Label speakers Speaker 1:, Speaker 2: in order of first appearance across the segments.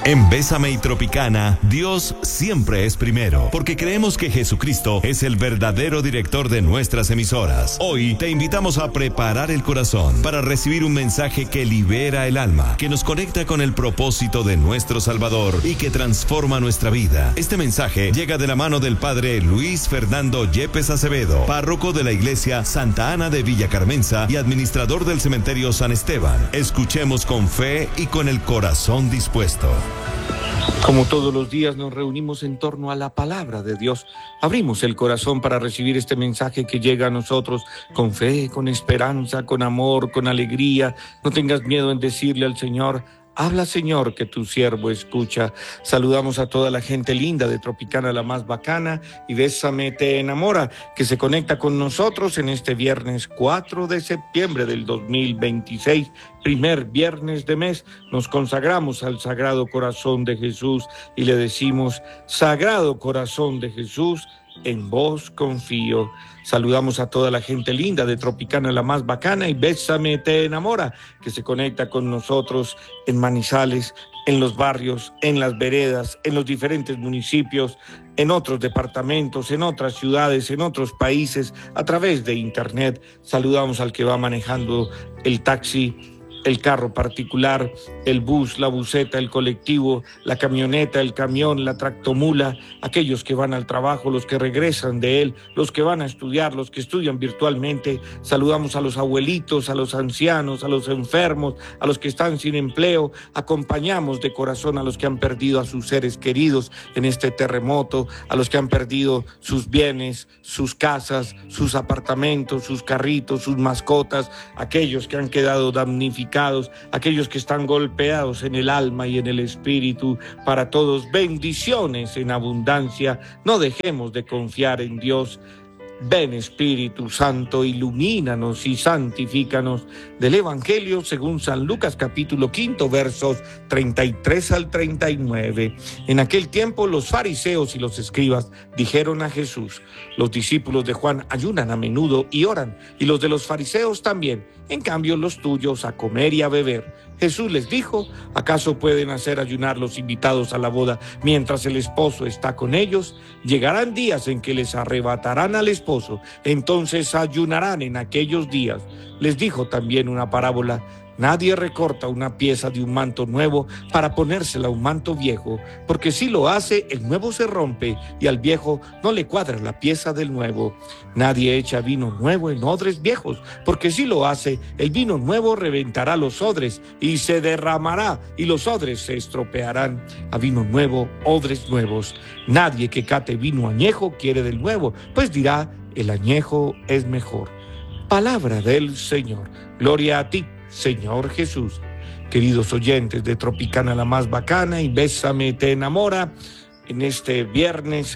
Speaker 1: En Bésame y Tropicana, Dios siempre es primero, porque creemos que Jesucristo es el verdadero director de nuestras emisoras. Hoy te invitamos a preparar el corazón para recibir un mensaje que libera el alma, que nos conecta con el propósito de nuestro Salvador y que transforma nuestra vida. Este mensaje llega de la mano del Padre Luis Fernando Yepes Acevedo, párroco de la Iglesia Santa Ana de Villa Carmenza y administrador del Cementerio San Esteban. Escuchemos con fe y con el corazón dispuesto.
Speaker 2: Como todos los días nos reunimos en torno a la palabra de Dios. Abrimos el corazón para recibir este mensaje que llega a nosotros con fe, con esperanza, con amor, con alegría. No tengas miedo en decirle al Señor: habla, Señor, que tu siervo escucha. Saludamos a toda la gente linda de Tropicana, la más bacana, y Bésame te enamora, que se conecta con nosotros en este viernes 4 de septiembre del 2026, primer viernes de mes. Nos consagramos al Sagrado Corazón de Jesús y le decimos: Sagrado Corazón de Jesús, en vos confío. Saludamos a toda la gente linda de Tropicana, la más bacana, y Bésame te enamora, que se conecta con nosotros en Manizales, en los barrios, en las veredas, en los diferentes municipios, en otros departamentos, en otras ciudades, en otros países, a través de internet. Saludamos al que va manejando el taxi, el carro particular, el bus, la buseta, el colectivo, la camioneta, el camión, la tractomula, aquellos que van al trabajo, los que regresan de él, los que van a estudiar, los que estudian virtualmente. Saludamos a los abuelitos, a los ancianos, a los enfermos, a los que están sin empleo. Acompañamos de corazón a los que han perdido a sus seres queridos en este terremoto, a los que han perdido sus bienes, sus casas, sus apartamentos, sus carritos, sus mascotas, aquellos que han quedado damnificados, aquellos que están golpeados en el alma y en el espíritu. Para todos, bendiciones en abundancia. No dejemos de confiar en Dios. Ven, Espíritu Santo, ilumínanos y santifícanos. Del Evangelio según San Lucas, capítulo 5, versos 33 al 39. En aquel tiempo los fariseos y los escribas dijeron a Jesús: los discípulos de Juan ayunan a menudo y oran, y los de los fariseos también. En cambio, los tuyos a comer y a beber. Jesús les dijo: ¿acaso pueden hacer ayunar los invitados a la boda mientras el esposo está con ellos? Llegarán días en que les arrebatarán al esposo, entonces ayunarán en aquellos días. Les dijo también una parábola: nadie recorta una pieza de un manto nuevo para ponérsela a un manto viejo, porque si lo hace, el nuevo se rompe y al viejo no le cuadra la pieza del nuevo. Nadie echa vino nuevo en odres viejos, porque si lo hace, el vino nuevo reventará los odres y se derramará y los odres se estropearán. A vino nuevo, odres nuevos. Nadie que cate vino añejo quiere del nuevo, pues dirá: el añejo es mejor. Palabra del Señor. Gloria a ti, Señor Jesús. Queridos oyentes de Tropicana, la más bacana, y Bésame te enamora, en este viernes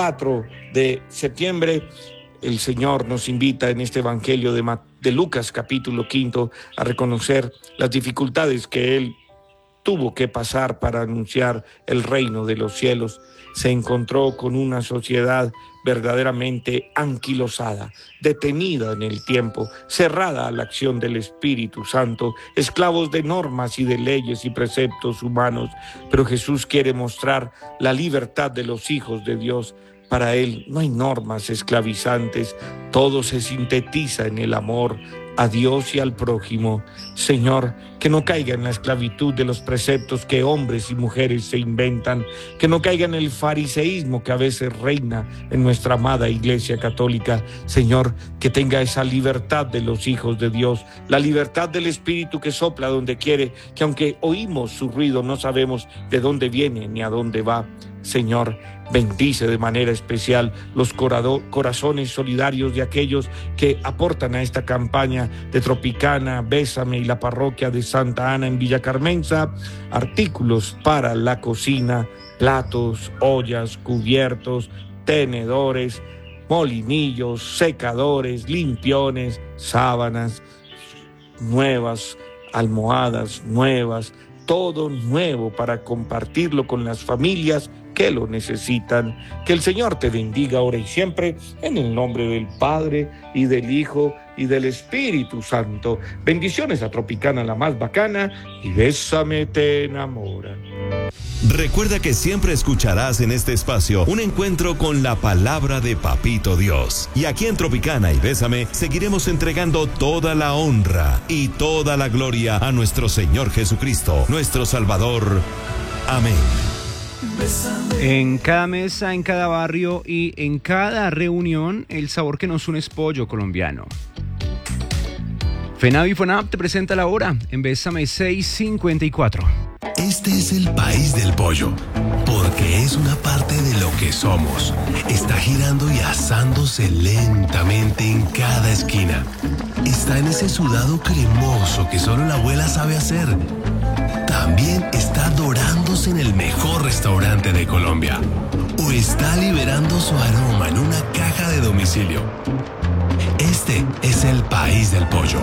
Speaker 2: 4 de septiembre, el Señor nos invita en este Evangelio de Lucas, capítulo 5, a reconocer las dificultades que Él tuvo que pasar para anunciar el reino de los cielos. Se encontró con una sociedad verdaderamente anquilosada, detenida en el tiempo, cerrada a la acción del Espíritu Santo, esclavos de normas y de leyes y preceptos humanos. Pero Jesús quiere mostrar la libertad de los hijos de Dios. Para Él no hay normas esclavizantes, todo se sintetiza en el amor a Dios y al prójimo. Señor, que no caiga en la esclavitud de los preceptos que hombres y mujeres se inventan, que no caiga en el fariseísmo que a veces reina en nuestra amada Iglesia Católica. Señor, que tenga esa libertad de los hijos de Dios, la libertad del Espíritu que sopla donde quiere, que aunque oímos su ruido no sabemos de dónde viene ni a dónde va. Señor, bendice de manera especial los corazones solidarios de aquellos que aportan a esta campaña de Tropicana, Bésame y la parroquia de Santa Ana en Villa Carmenza, artículos para la cocina, platos, ollas, cubiertos, tenedores, molinillos, secadores, limpiones, sábanas nuevas, almohadas nuevas, todo nuevo para compartirlo con las familias que lo necesitan. Que el Señor te bendiga ahora y siempre, en el nombre del Padre y del Hijo y del Espíritu Santo. Bendiciones a Tropicana, la más bacana, y Bésame te enamora.
Speaker 1: Recuerda que siempre escucharás en este espacio un encuentro con la palabra de Papito Dios. Y aquí en Tropicana y Bésame seguiremos entregando toda la honra y toda la gloria a nuestro Señor Jesucristo, nuestro Salvador. Amén.
Speaker 3: En cada mesa, en cada barrio y en cada reunión, el sabor que nos une es pollo colombiano. FENAV y FONAP te presenta la hora en Bésame 6:54.
Speaker 4: Este es el país del pollo, porque es una parte de lo que somos. Está girando y asándose lentamente en cada esquina. Está en ese sudado cremoso que solo la abuela sabe hacer. También está dorándose en el mejor restaurante de Colombia. O está liberando su aroma en una caja de domicilio. Este es el país del pollo.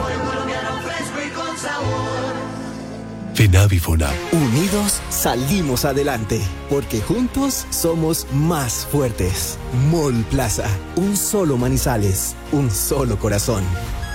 Speaker 4: FENAV y FONAP.
Speaker 5: Unidos salimos adelante, porque juntos somos más fuertes. Mall Plaza, un solo Manizales, un solo corazón.